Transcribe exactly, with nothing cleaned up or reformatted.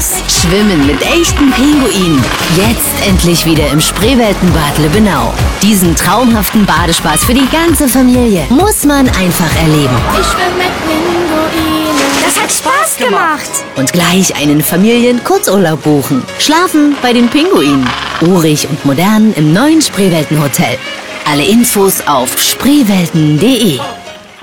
Spaß. Schwimmen mit echten Pinguinen. Jetzt endlich wieder im Spreeweltenbad Lübbenau. Diesen traumhaften Badespaß für die ganze Familie muss man einfach erleben. Ich schwimme mit Pinguinen. Das hat Spaß gemacht. Und gleich einen Familien-Kurzurlaub buchen. Schlafen bei den Pinguinen. Urig und modern im neuen Spreeweltenhotel. Alle Infos auf spreewelten punkt de.